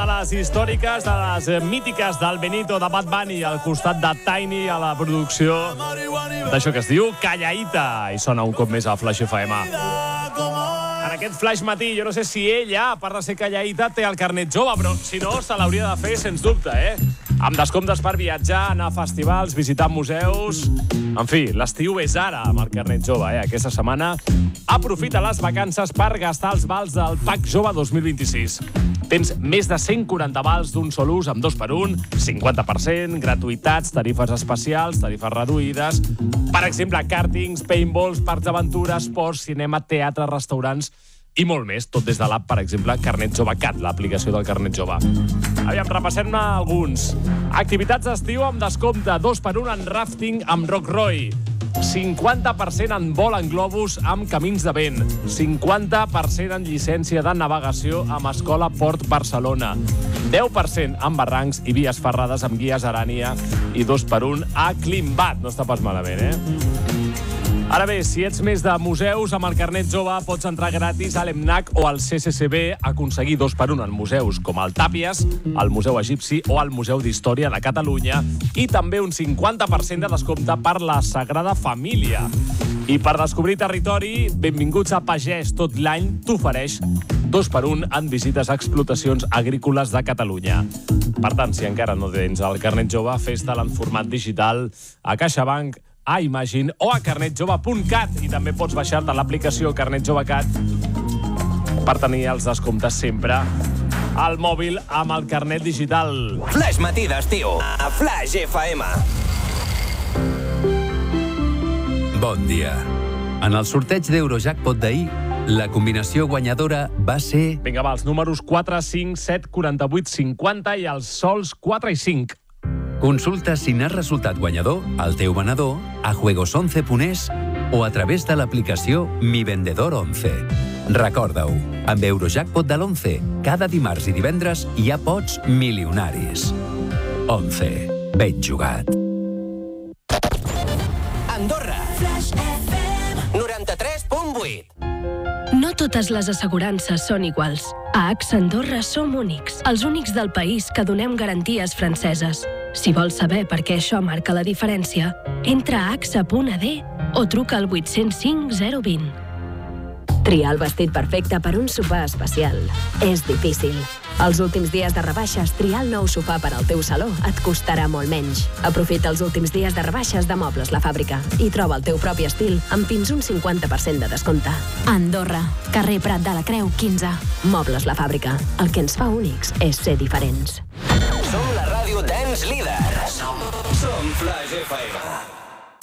de les històriques, de les mítiques del Benito, de Bad Bunny, al costat de Tiny a la producció d'això que es diu Callaíta, i sona un cop més a Flash FM. En aquest Flash matí, jo no sé si ella, a part de ser Callaíta, té el carnet jove, però si no, se l'hauria de fer, sens dubte, amb descomptes per viatjar, anar a festivals, visitar museus. En fi, l'estiu és ara amb el carnet jove, Aquesta setmana aprofita les vacances per gastar els vals del PAC Jove 2026. Tens més de 140 vals d'un sol ús amb 2x1, 50%, gratuïtats, tarifes especials, tarifes reduïdes. Per exemple, càrtings, paintballs, parcs d'aventura, esports, cinema, teatre, restaurants i molt més, tot des de l'app, per exemple, Carnet Jove Cat, l'aplicació del Carnet Jove. Aviam, repassem-ne alguns. Activitats d'estiu amb descompte, 2x1 en rafting amb Rock Roy, 50% en vol en globus amb Camins de Vent, 50% en llicència de navegació amb Escola Port Barcelona, 10% en barrancs i vies ferrades amb guies Arània i 2x1 a Climbat. No està pas malament, Ara bé, si ets més de museus, amb el carnet jove pots entrar gratis a l'EMNAC o al CCCB, aconseguir 2x1 en museus com el Tàpies, el Museu Egipci o el Museu d'Història de Catalunya, i també un 50% de descompte per la Sagrada Família. I per descobrir territori, benvinguts a Pagès. Tot l'any t'ofereix 2x1 en visites a explotacions agrícoles de Catalunya. Per tant, si encara no tens el carnet jove, fes-te'l en format digital a CaixaBank, a Imagine o a carnetjove.cat, i també pots baixar-te l'aplicació Carnet Jove Cat per tenir els descomptes sempre al mòbil amb el carnet digital. Flash matí d'estiu a Flash FM. Bon dia. En el sorteig d'Eurojackpot d'ahir, la combinació guanyadora va ser... Vinga, va, els números 4, 5, 7, 48, 50 i els sols 4 i 5. Consulta si n'has resultat guanyador al teu venedor, a juegos11.es o a través de l'aplicació Mi Vendedor 11. Recorda-ho, amb Eurojackpot de l'11, cada dimarts i divendres hi ha pots milionaris. 11. Ben jugat. Andorra. Flash FM 93.8. No totes les assegurances són iguals. A AXA Andorra som únics, els únics del país que donem garanties franceses. Si vols saber per què això marca la diferència, entra a axa.ad o truca al 805 020. Triar el vestit perfecte per un sopar especial és difícil. Els últims dies de rebaixes, triar el nou sofà per al teu saló et costarà molt menys. Aprofita els últims dies de rebaixes de Mobles La Fàbrica i troba el teu propi estil amb fins un 50% de descompte. Andorra, carrer Prat de la Creu, 15. Mobles La Fàbrica. El que ens fa únics és ser diferents. Som la ràdio dance líder. Som Flash FM.